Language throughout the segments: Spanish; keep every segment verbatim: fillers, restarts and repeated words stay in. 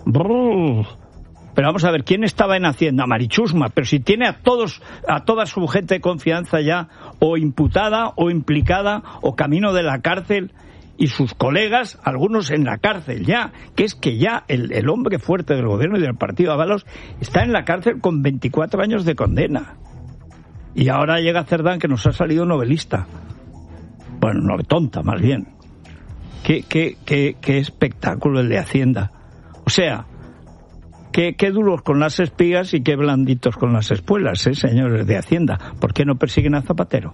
Brrr. Pero vamos a ver, ¿quién estaba en Hacienda? Marichusma, pero si tiene a todos, a toda su gente de confianza ya, o imputada, o implicada, o camino de la cárcel, y sus colegas, algunos en la cárcel ya, que es que ya el, el hombre fuerte del gobierno y del partido Ábalos está en la cárcel con veinticuatro años de condena. Y ahora llega Cerdán, que nos ha salido novelista. Bueno, no, tonta, más bien. Qué, qué, qué, qué espectáculo el de Hacienda. O sea, qué, qué duros con las espigas y qué blanditos con las espuelas, ¿eh, señores de Hacienda? ¿Por qué no persiguen a Zapatero?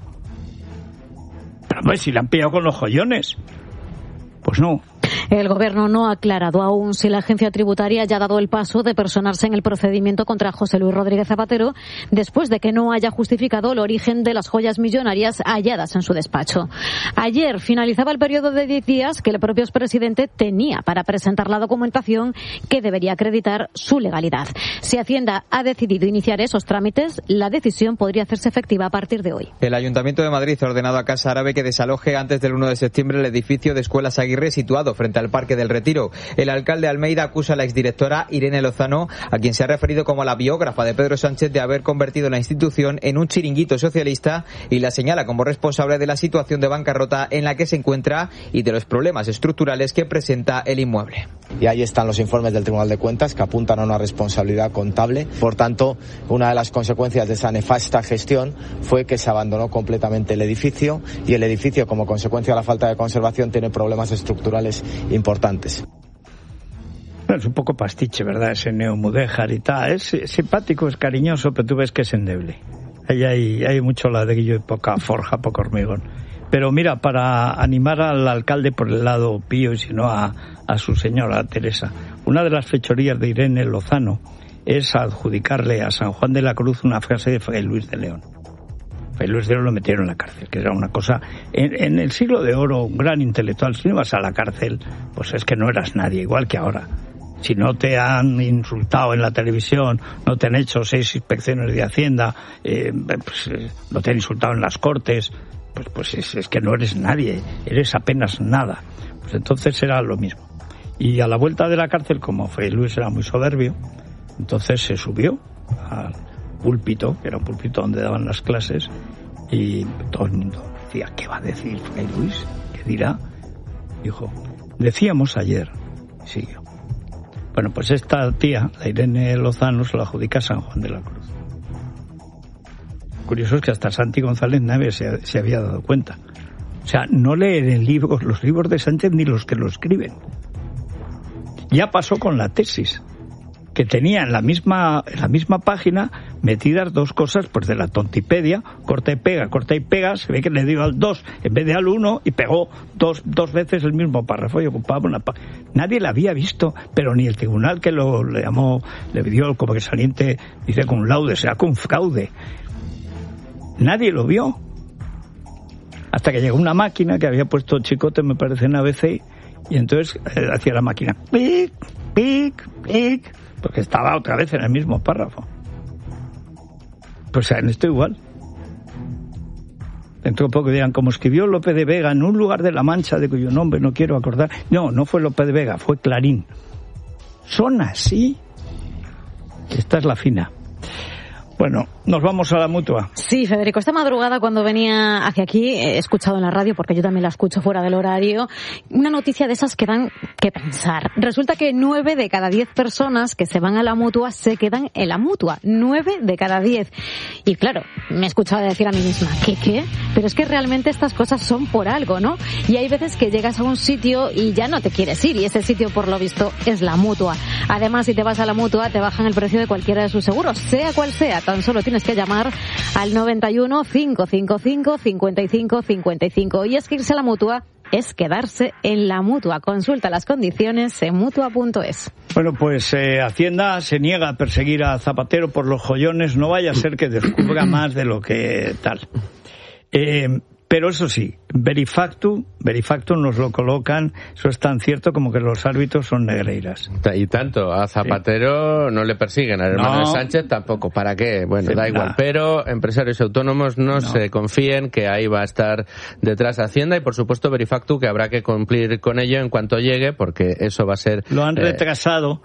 Pero pues si le han pillado con los joyones. Pues no. El Gobierno no ha aclarado aún si la agencia tributaria ya ha dado el paso de personarse en el procedimiento contra José Luis Rodríguez Zapatero después de que no haya justificado el origen de las joyas millonarias halladas en su despacho. Ayer finalizaba el periodo de diez días que el propio expresidente tenía para presentar la documentación que debería acreditar su legalidad. Si Hacienda ha decidido iniciar esos trámites, la decisión podría hacerse efectiva a partir de hoy. El Ayuntamiento de Madrid ha ordenado a Casa Árabe que desaloje antes del uno de septiembre el edificio de Escuelas Aguirre situado frente al Parque del Retiro. El alcalde Almeida acusa a la exdirectora Irene Lozano, a quien se ha referido como la biógrafa de Pedro Sánchez, de haber convertido la institución en un chiringuito socialista y la señala como responsable de la situación de bancarrota en la que se encuentra y de los problemas estructurales que presenta el inmueble. Y ahí están los informes del Tribunal de Cuentas que apuntan a una responsabilidad contable. Por tanto, una de las consecuencias de esa nefasta gestión fue que se abandonó completamente el edificio y el edificio, como consecuencia de la falta de conservación, tiene problemas estructurales importantes. Bueno, es un poco pastiche, ¿verdad? Ese Neomudéjar y tal. Es, es simpático, es cariñoso, pero tú ves que es endeble. Ahí hay, hay mucho ladrillo y poca forja, poco hormigón. Pero mira, para animar al alcalde por el lado pío y si no a, a su señora Teresa, una de las fechorías de Irene Lozano es adjudicarle a San Juan de la Cruz una frase de Fray Luis de León. Fray Luis de León lo metieron en la cárcel, que era una cosa... En, en el siglo de oro, un gran intelectual, si no ibas a la cárcel, pues es que no eras nadie, igual que ahora. Si no te han insultado en la televisión, no te han hecho seis inspecciones de Hacienda, eh, pues, eh, no te han insultado en las Cortes, pues, pues es, es que no eres nadie, eres apenas nada. Pues entonces era lo mismo. Y a la vuelta de la cárcel, como Fray Luis era muy soberbio, entonces se subió al púlpito, que era un púlpito donde daban las clases, y todo el mundo decía, ¿qué va a decir Fray Luis? ¿Qué dirá? Dijo, decíamos ayer, y siguió. Bueno, pues esta tía, la Irene Lozano, se la adjudica a San Juan de la Cruz. Curioso es que hasta Santi González nadie se, se había dado cuenta. O sea, no leen el libro, los libros de Sánchez ni los que lo escriben. Ya pasó con la tesis, que tenía en la misma en la misma página metidas dos cosas pues de la tontipedia, corta y pega, corta y pega, se ve que le dio al dos en vez de al uno y pegó dos dos veces el mismo párrafo y ocupaba una página. Nadie la había visto, pero ni el tribunal que lo le llamó, le dio como que saliente, dice con laude, será con fraude. Nadie lo vio. Hasta que llegó una máquina que había puesto chicote, me parece, en A B C, y entonces eh, hacía la máquina pic, pic, pic, porque estaba otra vez en el mismo párrafo. Pues en esto igual. Dentro de poco dirán, como escribió Lope de Vega en un lugar de La Mancha de cuyo nombre no quiero acordar. No, no fue Lope de Vega, fue Clarín. Son así. Esta es la fina. Bueno, nos vamos a la Mutua. Sí, Federico, esta madrugada cuando venía hacia aquí he escuchado en la radio, porque yo también la escucho fuera del horario, una noticia de esas que dan que pensar. Resulta que nueve de cada diez personas que se van a la Mutua se quedan en la Mutua. Nueve de cada diez. Y claro, me he escuchado decir a mí misma, ¿qué, qué? Pero es que realmente estas cosas son por algo, ¿no? Y hay veces que llegas a un sitio y ya no te quieres ir, y ese sitio, por lo visto, es la Mutua. Además, si te vas a la Mutua, te bajan el precio de cualquiera de sus seguros, sea cual sea. Tan solo tienes que llamar al noventa y uno, cinco cinco cinco, cincuenta y cinco cincuenta y cinco. Y es que irse a la Mutua es quedarse en la Mutua. Consulta las condiciones en mutua punto es. Bueno, pues eh, Hacienda se niega a perseguir a Zapatero por los joyones. No vaya a ser que descubra más de lo que tal. Eh, pero eso sí, Verifactu, Verifactu nos lo colocan, eso es tan cierto como que los árbitros son negreiras. Y tanto, a Zapatero sí. No le persiguen, al hermano no. de Sánchez tampoco, ¿para qué? Bueno, sí, da igual, nada. Pero empresarios autónomos no, no se confíen que ahí va a estar detrás Hacienda y por supuesto Verifactu que habrá que cumplir con ello en cuanto llegue porque eso va a ser... Lo han retrasado.